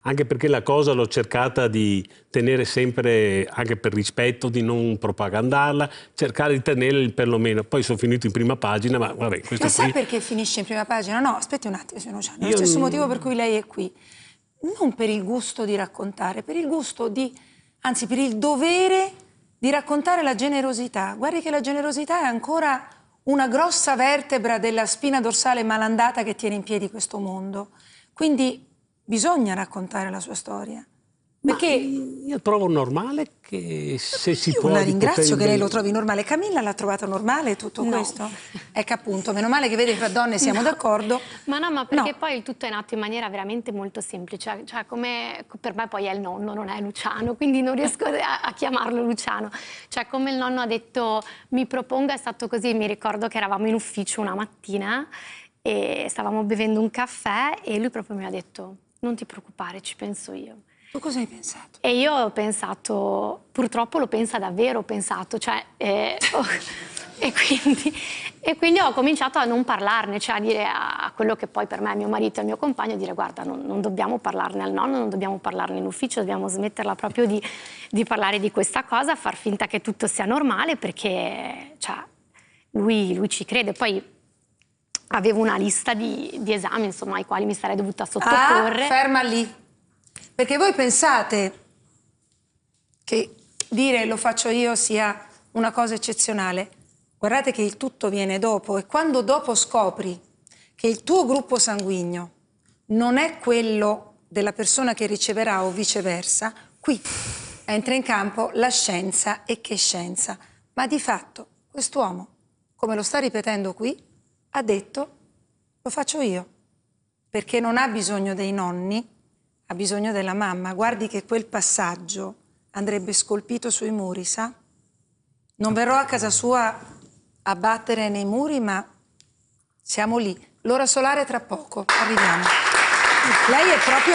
Anche perché la cosa l'ho cercata di tenere sempre, anche per rispetto, di non propagandarla, cercare di tenere perlomeno. Poi sono finito in prima pagina, ma vabbè, questo Ma qui... sa perché finisce in prima pagina? No, aspetti un attimo, signor Luciano. È lo Io stesso motivo per cui lei è qui. Non per il gusto di raccontare, per il gusto di... anzi, per il dovere di raccontare la generosità. Guardi che la generosità è ancora una grossa vertebra della spina dorsale malandata che tiene in piedi questo mondo. Quindi bisogna raccontare la sua storia. Perché io trovo normale che se si può... io la ringrazio che lei lo trovi normale. Camilla l'ha trovato normale tutto questo? Ecco, appunto, meno male che vede che fra donne siamo d'accordo. Ma no, ma perché poi il tutto è nato in maniera veramente molto semplice. Cioè, come per me poi è il nonno, non è Luciano, quindi non riesco a chiamarlo Luciano. Cioè, come il nonno ha detto mi proponga, è stato così. Mi ricordo che eravamo in ufficio una mattina e stavamo bevendo un caffè e lui proprio mi ha detto non ti preoccupare, ci penso io. Tu cosa hai pensato? E io ho pensato, purtroppo lo pensa davvero, ho pensato, cioè, e quindi ho cominciato a non parlarne, cioè a dire a quello che poi per me è mio marito e il mio compagno, dire guarda, non dobbiamo parlarne al nonno, non dobbiamo parlarne in ufficio, dobbiamo smetterla proprio di parlare di questa cosa, far finta che tutto sia normale, perché cioè, lui ci crede. Poi avevo una lista di esami, insomma, ai quali mi sarei dovuta sottoporre. Ah, ferma lì. Perché voi pensate che dire lo faccio io sia una cosa eccezionale. Guardate che il tutto viene dopo e quando dopo scopri che il tuo gruppo sanguigno non è quello della persona che riceverà o viceversa, qui entra in campo la scienza. E che scienza? Ma di fatto quest'uomo, come lo sta ripetendo qui, ha detto lo faccio io, perché non ha bisogno dei nonni, ha bisogno della mamma. Guardi che quel passaggio andrebbe scolpito sui muri, sa? Non verrò a casa sua a battere nei muri, ma siamo lì. L'ora solare tra poco, arriviamo. Lei è proprio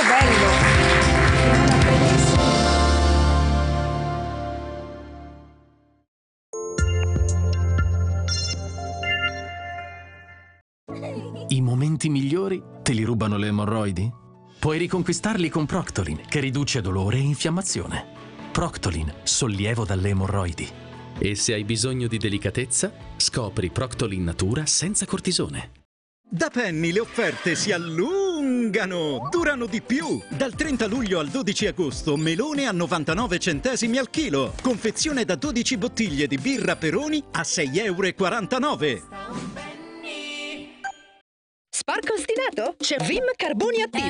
bello. I momenti migliori te li rubano le emorroidi? Puoi riconquistarli con Proctolin, che riduce dolore e infiammazione. Proctolin, sollievo dalle emorroidi. E se hai bisogno di delicatezza, scopri Proctolin Natura senza cortisone. Da Penny le offerte si allungano, durano di più. Dal 30 luglio al 12 agosto, melone a 99 centesimi al chilo. Confezione da 12 bottiglie di birra Peroni a 6,49 €. Sporco ostinato? C'è Vim Carboni Attivi.